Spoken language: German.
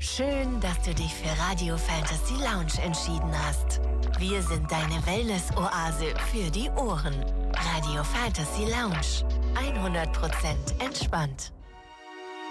Schön, dass du dich für Radio Fantasy Lounge entschieden hast. Wir sind deine Wellness-Oase für die Ohren. Radio Fantasy Lounge. 100% entspannt.